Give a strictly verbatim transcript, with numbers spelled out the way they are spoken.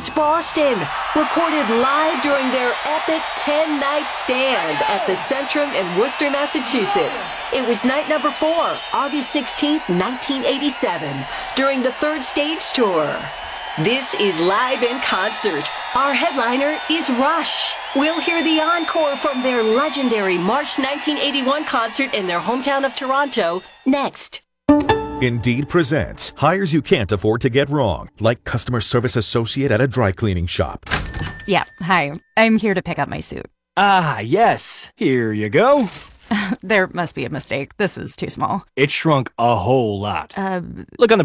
meets Boston, recorded live during their epic ten-night stand at the Centrum in Worcester, Massachusetts. It was night number four, August sixteenth, nineteen eighty-seven, during the Third Stage Tour. This is Live in Concert. Our headliner is Rush. We'll hear the encore from their legendary March nineteen eighty-one concert in their hometown of Toronto next. Indeed presents hires you can't afford to get wrong, like customer service associate at a dry cleaning shop. Yeah, hi. I'm here to pick up my suit. Ah, yes. Here you go. There must be a mistake. This is too small. It shrunk a whole lot. Uh, Look on the